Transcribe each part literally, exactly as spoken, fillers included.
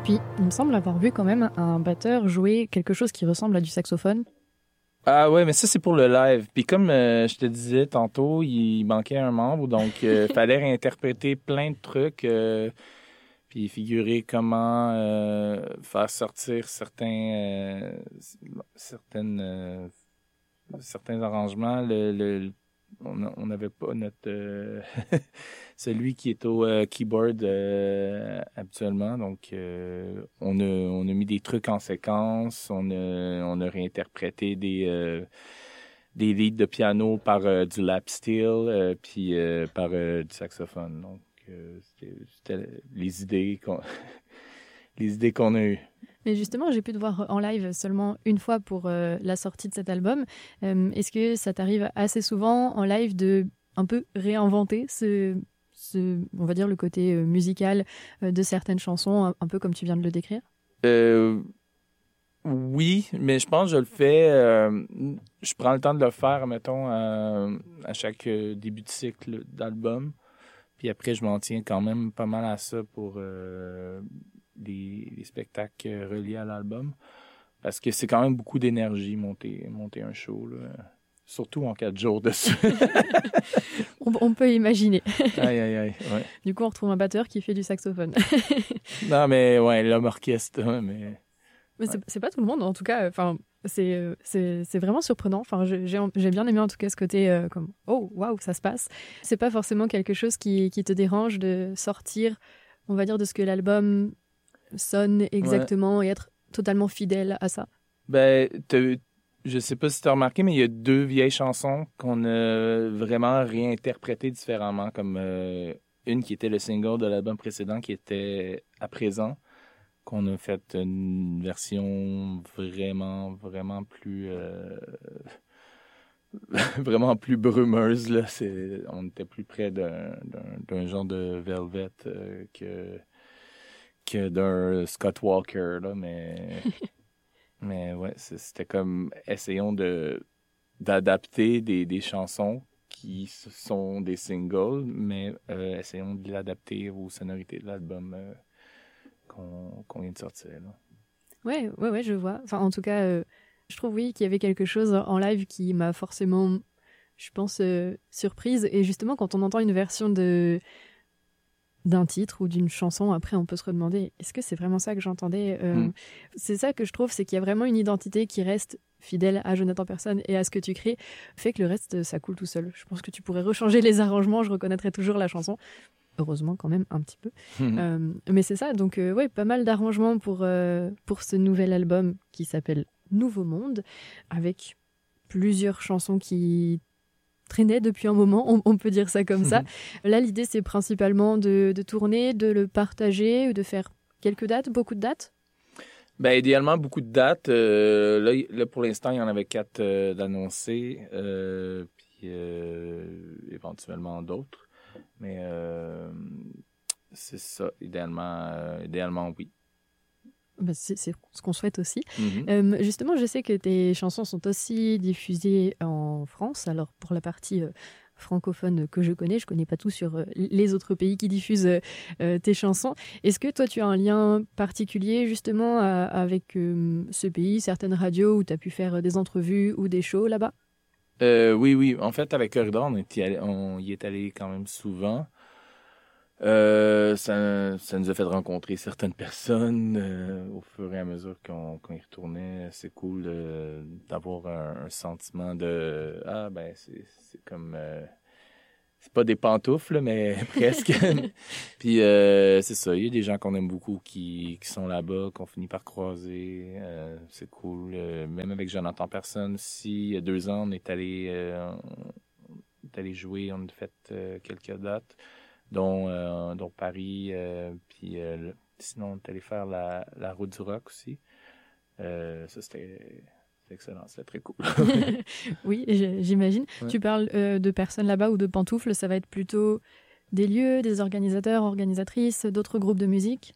Puis, il me semble avoir vu quand même un batteur jouer quelque chose qui ressemble à du saxophone. Ah ouais, mais ça, c'est pour le live. Puis comme euh, je te disais tantôt, il manquait un membre, donc il euh, fallait réinterpréter plein de trucs, euh, puis figurer comment euh, faire sortir certains, euh, certaines, euh, certains arrangements. Le, le, on n'avait pas notre... Euh, celui qui est au euh, keyboard euh, habituellement. Donc, euh, on, a, on a mis des trucs en séquence. On a, on a réinterprété des, euh, des leads de piano par euh, du lap steel euh, puis euh, par euh, du saxophone. Donc, euh, c'était, c'était les idées qu'on, les idées qu'on a eues. Mais justement, j'ai pu te voir en live seulement une fois pour euh, la sortie de cet album. Euh, est-ce que ça t'arrive assez souvent en live de un peu réinventer ce, ce on va dire, le côté euh, musical euh, de certaines chansons, un, un peu comme tu viens de le décrire? Euh, oui, mais je pense que je le fais. Euh, je prends le temps de le faire, mettons, à, à chaque début de cycle d'album. Puis après, je m'en tiens quand même pas mal à ça pour euh, les, les spectacles reliés à l'album. Parce que c'est quand même beaucoup d'énergie monter, monter un show, là. Surtout en quatre jours dessus. on, on peut imaginer. Aïe, aïe, aïe. Ouais. Du coup, on retrouve un batteur qui fait du saxophone. Non, mais ouais, l'homme orchestre, hein, mais... Mais c'est, c'est pas tout le monde, en tout cas. Enfin, c'est, c'est, c'est vraiment surprenant. Enfin, j'ai, j'ai bien aimé en tout cas ce côté euh, comme oh waouh, ça se passe. C'est pas forcément quelque chose qui, qui te dérange de sortir, on va dire, de ce que l'album sonne exactement ouais. Et être totalement fidèle à ça. Ben, je sais pas si tu as remarqué, mais il y a deux vieilles chansons qu'on a vraiment réinterprétées différemment, comme euh, une qui était le single de l'album précédent, qui était À présent, qu'on a fait une version vraiment, vraiment plus... Euh, vraiment plus brumeuse, là. C'est, on était plus près d'un, d'un, d'un genre de Velvet euh, que, que d'un Scott Walker, là, mais... mais ouais, c'était comme... Essayons de, d'adapter des, des chansons qui sont des singles, mais euh, essayons de l'adapter aux sonorités de l'album euh, qu'on, qu'on vient de sortir, là. Ouais, ouais, ouais, je vois. Enfin, en tout cas, euh, je trouve, oui, qu'il y avait quelque chose en live qui m'a forcément, je pense, euh, surprise. Et justement, quand on entend une version de d'un titre ou d'une chanson, après, on peut se redemander, est-ce que c'est vraiment ça que j'entendais euh, mm. C'est ça que je trouve, c'est qu'il y a vraiment une identité qui reste fidèle à Jonathan Persson et à ce que tu crées, fait que le reste, ça coule tout seul. Je pense que tu pourrais rechanger les arrangements, je reconnaîtrais toujours la chanson. Heureusement quand même un petit peu. Mmh. Euh, mais c'est ça, donc euh, ouais, pas mal d'arrangements pour, euh, pour ce nouvel album qui s'appelle Nouveau Monde, avec plusieurs chansons qui traînaient depuis un moment, on, on peut dire ça comme ça. Là, l'idée, c'est principalement de, de tourner, de le partager, ou de faire quelques dates, beaucoup de dates. Ben, idéalement, beaucoup de dates. Euh, là, là, pour l'instant, il y en avait quatre euh, d'annoncés, euh, puis euh, éventuellement d'autres. Mais euh, c'est ça, idéalement, euh, idéalement oui. Ben c'est, c'est ce qu'on souhaite aussi. Mm-hmm. Euh, justement, je sais que tes chansons sont aussi diffusées en France. Alors, pour la partie euh, francophone que je connais, je connais pas tout sur euh, les autres pays qui diffusent euh, tes chansons. Est-ce que toi, tu as un lien particulier justement à, avec euh, ce pays, certaines radios où tu as pu faire des entrevues ou des shows là-bas? Euh, oui, oui. En fait, avec Corridor, on, allé, on y est allé quand même souvent. Euh, ça, ça nous a fait rencontrer certaines personnes euh, au fur et à mesure qu'on, qu'on y retournait. C'est cool euh, d'avoir un, un sentiment de « Ah, ben, c'est, c'est comme... Euh, c'est pas des pantoufles, mais presque. » Puis euh, c'est ça, il y a des gens qu'on aime beaucoup qui, qui sont là-bas, qu'on finit par croiser. Euh, c'est cool. Euh, même avec Jonathan Persson aussi, il y a deux ans, on est allé, euh, on est allé jouer, on a fait euh, quelques dates. Dont, euh, dont Paris, euh, puis euh, sinon on est allé faire la, la route du rock aussi. Euh, ça, c'était, c'était excellent, c'était très cool. Oui, j'imagine. Ouais. Tu parles euh, de personnes là-bas ou de pantoufles, ça va être plutôt des lieux, des organisateurs, organisatrices, d'autres groupes de musique?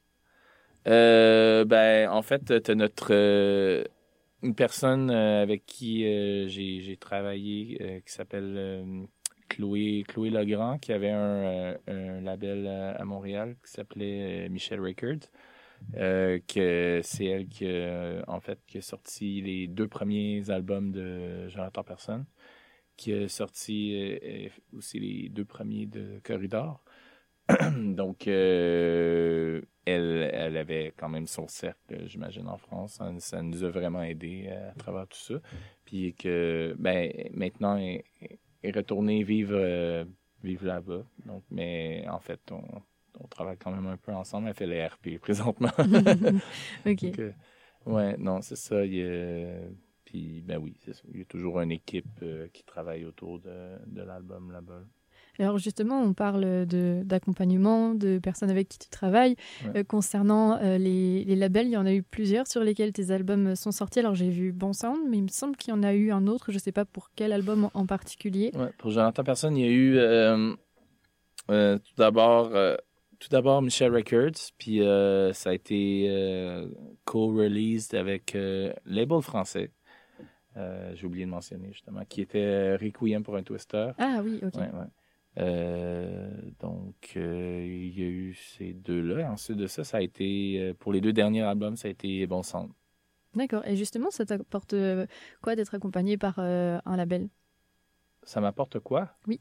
Euh, ben, en fait, tu as notre... Euh, une personne euh, avec qui euh, j'ai, j'ai travaillé euh, qui s'appelle... Euh, Chloé, Chloé Legrand, qui avait un, un label à Montréal qui s'appelait Michel Records. Euh, que c'est elle qui, a, en fait, qui a sorti les deux premiers albums de Jonathan Persson, qui a sorti euh, aussi les deux premiers de Corridor. Donc, euh, elle, elle avait quand même son cercle, j'imagine, en France. Ça, ça nous a vraiment aidé à travers tout ça. Puis que, ben, maintenant, elle est retournée vivre, euh, vivre là-bas. Donc, mais en fait, on, on travaille quand même un peu ensemble. Elle fait les R P présentement. Ok. Donc, euh, ouais, non, c'est ça. Il y a, puis, ben oui, c'est ça. Il y a toujours une équipe euh, qui travaille autour de, de l'album là-bas. Alors justement, on parle de, d'accompagnement, de personnes avec qui tu travailles. Ouais. Euh, concernant euh, les, les labels, il y en a eu plusieurs sur lesquels tes albums sont sortis. Alors j'ai vu Bon Sound, mais il me semble qu'il y en a eu un autre, je ne sais pas pour quel album en particulier. Ouais, pour Jonathan Persson, il y a eu euh, euh, tout d'abord euh, tout d'abord Michel Records, puis euh, ça a été euh, co-released avec euh, label français. Euh, j'ai oublié de mentionner justement, qui était Requiem pour un Twister. Ah oui, ok. Ouais, ouais. Euh, donc, euh, il y a eu ces deux-là. Ensuite de ça, ça a été, euh, pour les deux derniers albums, ça a été Bon Sang. D'accord. Et justement, ça t'apporte euh, quoi d'être accompagné par euh, un label? Ça m'apporte quoi? Oui.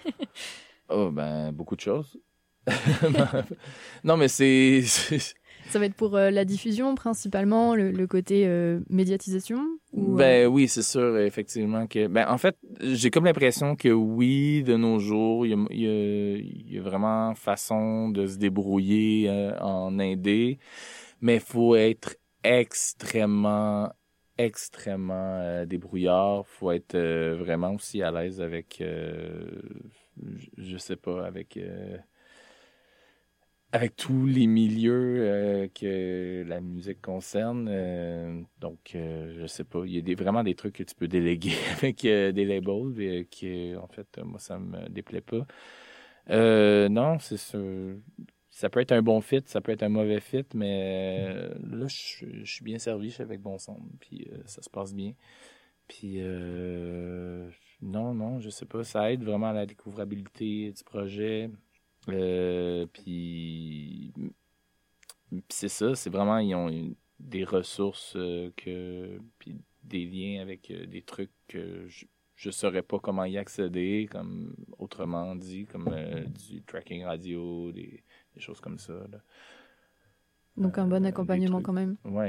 Oh, ben, beaucoup de choses. Non, mais c'est... c'est... Ça va être pour euh, la diffusion principalement, le, le côté euh, médiatisation ou, Ben euh... oui, c'est sûr, effectivement. que Ben, en fait, j'ai comme l'impression que oui, de nos jours, il y a, il y a, il y a vraiment façon de se débrouiller euh, en indé, mais il faut être extrêmement, extrêmement euh, débrouillard. Il faut être euh, vraiment aussi à l'aise avec, euh, je, je sais pas, avec... Euh, avec tous les milieux euh, que la musique concerne. Euh, donc, euh, je sais pas, il y a des, vraiment des trucs que tu peux déléguer avec euh, des labels et qui, en fait, moi, ça me déplaît pas. Euh, non, c'est sûr. Ça peut être un bon fit, ça peut être un mauvais fit, mais euh, là, je, je suis bien servi, je suis avec Bon Son, puis euh, ça se passe bien. Puis, euh, non, non, je sais pas, ça aide vraiment à la découvrabilité du projet. Euh, puis, puis c'est ça, c'est vraiment, ils ont une- des ressources euh, que, puis des liens avec euh, des trucs que je, je saurais pas comment y accéder, comme autrement dit, comme euh, du tracking radio, des, des choses comme ça. Là. donc un bon Euh, des accompagnement trucs. quand même. Ouais,